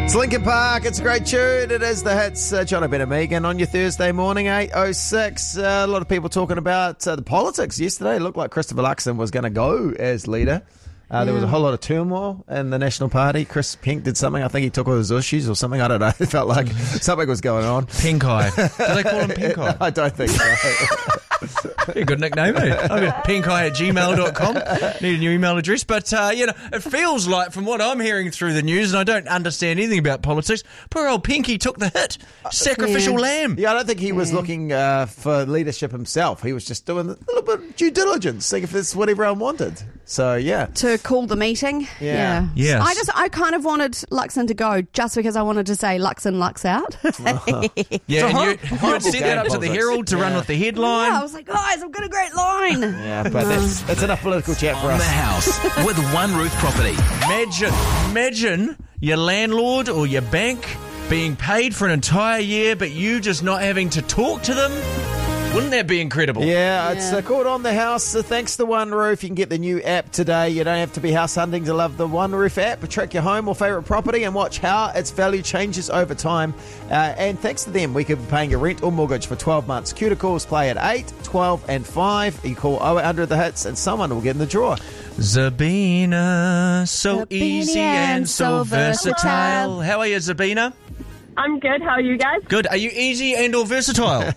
It's Linkin Park. It's a great tune. It is the hits. John O'Brien and Megan on your Thursday morning, 8:06. A lot of people talking about the politics yesterday. It looked like Christopher Luxon was going to go as leader. There was a whole lot of turmoil in the National Party. Chris Pink did something. I think he took all his issues or something. I don't know. It felt like something was going on. Pink Eye. Do they call him Pink Eye? I don't think so. A good nickname, eh? pinkeye@gmail.com. Need a new email address. But, it feels like, from what I'm hearing through the news, and I don't understand anything about politics, poor old Pinky took the hit. Sacrificial lamb. Yeah, I don't think he was looking for leadership himself. He was just doing a little bit of due diligence, seeing if it's what everyone wanted. So, yeah. To call the meeting. Yeah. Yes. I kind of wanted Luxon to go just because I wanted to say Luxon, Lux out. Yeah, and you had horrible sent that up to the politics. Herald to run with the headline. Yeah, I was like, guys, I've got a great line. Yeah, but that's enough political chat for On the us. house with One Roof Property. Imagine your landlord or your bank being paid for an entire year, but you just not having to talk to them. Wouldn't that be incredible? Yeah, it's called On the House. Thanks to One Roof. You can get the new app today. You don't have to be house hunting to love the One Roof app. Track your home or favourite property and watch how its value changes over time. And thanks to them, we could be paying your rent or mortgage for 12 months. Cuticles play at 8, 12 and 5. You call 0800 the hits and someone will get in the draw. Zabina, so Zabina easy and so versatile. How are you, Zabina? I'm good. How are you guys? Good. Are you easy and or versatile?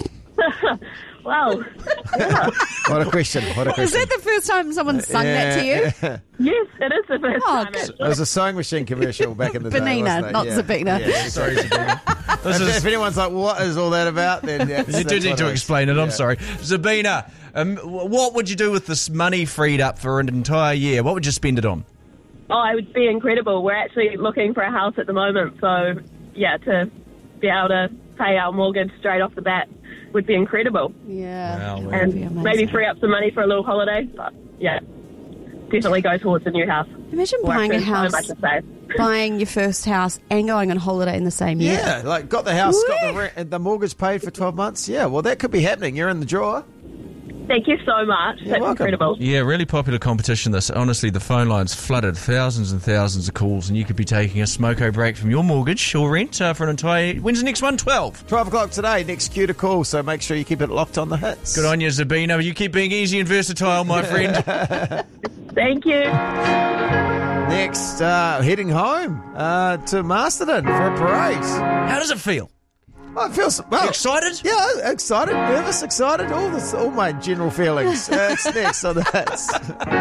Well, What a question. What a Is question. that the first time someone sung that to you? yes, it is the first time. good. It was a sewing machine commercial back in the day. Benina, wasn't it? not Yeah. Zabina. Yeah. Sorry, Zabina. If anyone's like, what is all that about? Then You do need to explain it. I'm sorry. Zabina, what would you do with this money freed up for an entire year? What would you spend it on? Oh, it would be incredible. We're actually looking for a house at the moment, so yeah, to be able to pay our mortgage straight off the bat would be incredible. Yeah. Wow, That'd be And amazing. maybe free up some money for a little holiday. But yeah, definitely go towards a new house. Imagine Or buying a first home, house, I should say. buying your first house and going on holiday in the same year. Yeah, like got the house, got the Woo! rent, and the mortgage paid for 12 months. Yeah, well, that could be happening. You're in the draw. Thank you so much. That's welcome. incredible. Yeah, really popular competition this. Honestly, the phone lines flooded, thousands and thousands of calls, and you could be taking a smoko break from your mortgage or rent for an entire... When's the next one? 12. 12 o'clock today, next cue to call, so make sure you keep it locked on the hits. Good on you, Zabina. You keep being easy and versatile, my friend. Thank you. Next, heading home to Masterton for a parade. How does it feel? Oh, it feels... Well, Excited? yeah, excited, nervous, excited, all my general feelings. It's next on the hits.